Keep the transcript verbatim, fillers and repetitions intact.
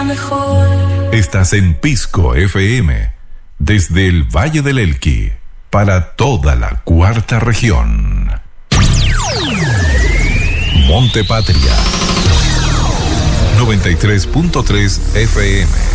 mejor. Estás en Pisco F M, desde el Valle del Elqui, para toda la cuarta región. Monte Patria, noventa y tres punto tres F M.